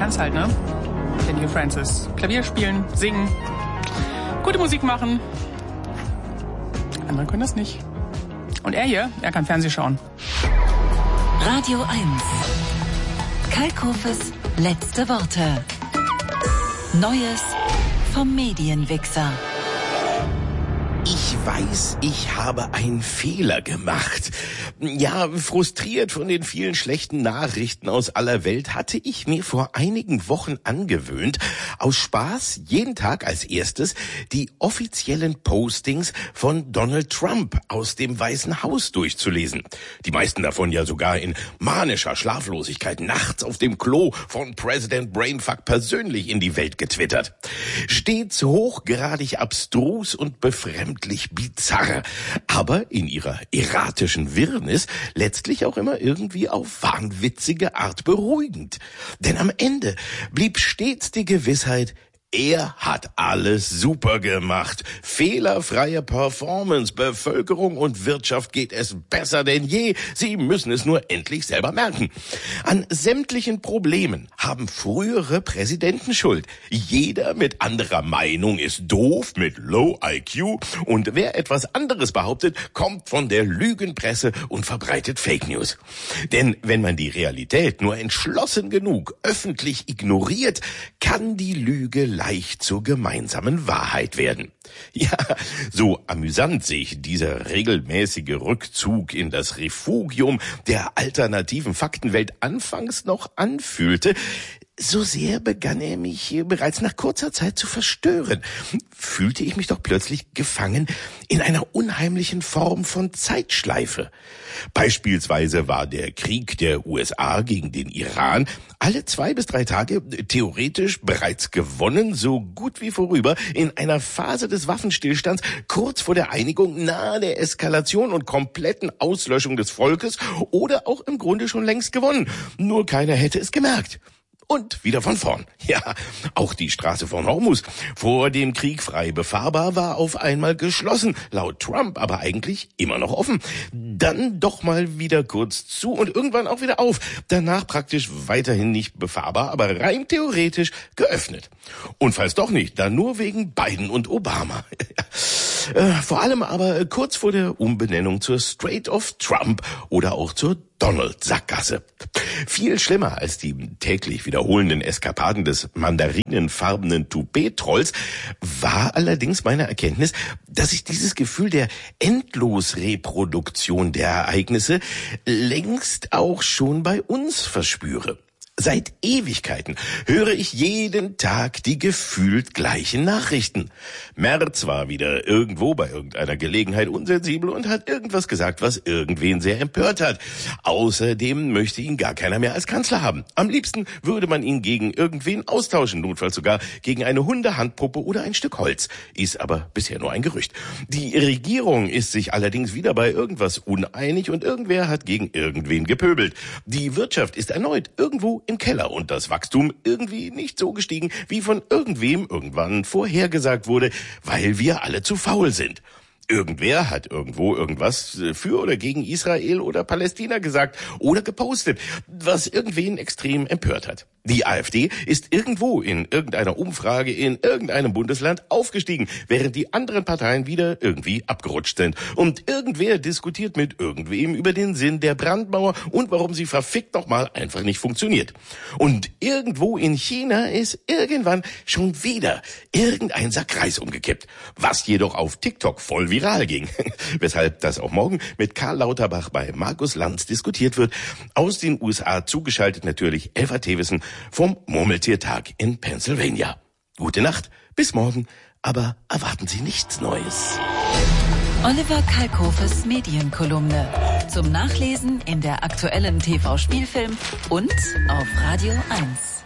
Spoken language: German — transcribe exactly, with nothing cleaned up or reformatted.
eins halt, ne? Daniel Francis. Klavier spielen, singen, gute Musik machen. Andere können das nicht. Und er hier, er kann Fernsehen schauen. Radio eins. Kalkhofes letzte Worte. Neues vom Medienwichser. Ich weiß, ich habe einen Fehler gemacht. Ja, frustriert von den vielen schlechten Nachrichten aus aller Welt hatte ich mir vor einigen Wochen angewöhnt, aus Spaß jeden Tag als erstes die offiziellen Postings von Donald Trump aus dem Weißen Haus durchzulesen. Die meisten davon ja sogar in manischer Schlaflosigkeit nachts auf dem Klo von Präsident Brainfuck persönlich in die Welt getwittert. Stets hochgradig abstrus und befremdlich bizarr, aber in ihrer erratischen Wirrnis letztlich auch immer irgendwie auf wahnwitzige Art beruhigend. Denn am Ende blieb stets die Gewissheit, er hat alles super gemacht. Fehlerfreie Performance, Bevölkerung und Wirtschaft geht es besser denn je. Sie müssen es nur endlich selber merken. An sämtlichen Problemen haben frühere Präsidenten Schuld. Jeder mit anderer Meinung ist doof, mit Low I Q. Und wer etwas anderes behauptet, kommt von der Lügenpresse und verbreitet Fake News. Denn wenn man die Realität nur entschlossen genug öffentlich ignoriert, kann die Lüge leicht zur gemeinsamen Wahrheit werden. Ja, so amüsant sich dieser regelmäßige Rückzug in das Refugium der alternativen Faktenwelt anfangs noch anfühlte, so sehr begann er mich bereits nach kurzer Zeit zu verstören. Fühlte ich mich doch plötzlich gefangen in einer unheimlichen Form von Zeitschleife. Beispielsweise war der Krieg der U S A gegen den Iran alle zwei bis drei Tage theoretisch bereits gewonnen, so gut wie vorüber, in einer Phase des Waffenstillstands kurz vor der Einigung, nahe der Eskalation und kompletten Auslöschung des Volkes oder auch im Grunde schon längst gewonnen. Nur keiner hätte es gemerkt. Und wieder von vorn. Ja, auch die Straße von Hormuz, vor dem Krieg frei befahrbar, war auf einmal geschlossen, laut Trump aber eigentlich immer noch offen. Dann doch mal wieder kurz zu und irgendwann auch wieder auf. Danach praktisch weiterhin nicht befahrbar, aber rein theoretisch geöffnet. Und falls doch nicht, dann nur wegen Biden und Obama. äh, vor allem aber kurz vor der Umbenennung zur Strait of Trump oder auch zur Donald-Sackgasse. Viel schlimmer als die täglich wiederholenden Eskapaden des mandarinenfarbenen Toupet-Trolls war allerdings meine Erkenntnis, dass ich dieses Gefühl der Endlosreproduktion der Ereignisse längst auch schon bei uns verspüre. Seit Ewigkeiten höre ich jeden Tag die gefühlt gleichen Nachrichten. Merz war wieder irgendwo bei irgendeiner Gelegenheit unsensibel und hat irgendwas gesagt, was irgendwen sehr empört hat. Außerdem möchte ihn gar keiner mehr als Kanzler haben. Am liebsten würde man ihn gegen irgendwen austauschen, notfalls sogar gegen eine Hundehandpuppe oder ein Stück Holz. Ist aber bisher nur ein Gerücht. Die Regierung ist sich allerdings wieder bei irgendwas uneinig und irgendwer hat gegen irgendwen gepöbelt. Die Wirtschaft ist erneut irgendwo im Keller und das Wachstum irgendwie nicht so gestiegen, wie von irgendwem irgendwann vorhergesagt wurde, weil wir alle zu faul sind. Irgendwer hat irgendwo irgendwas für oder gegen Israel oder Palästina gesagt oder gepostet, was irgendwen extrem empört hat. Die AfD ist irgendwo in irgendeiner Umfrage in irgendeinem Bundesland aufgestiegen, während die anderen Parteien wieder irgendwie abgerutscht sind. Und irgendwer diskutiert mit irgendwem über den Sinn der Brandmauer und warum sie verfickt nochmal einfach nicht funktioniert. Und irgendwo in China ist irgendwann schon wieder irgendein Sack Reis umgekippt, was jedoch auf TikTok voll viral ging. Weshalb das auch morgen mit Karl Lauterbach bei Markus Lanz diskutiert wird. Aus den U S A zugeschaltet natürlich Elva Thewissen vom Murmeltiertag in Pennsylvania. Gute Nacht, bis morgen, aber erwarten Sie nichts Neues. Oliver Kalkhofes Medienkolumne. Zum Nachlesen in der aktuellen T V-Spielfilm und auf Radio eins.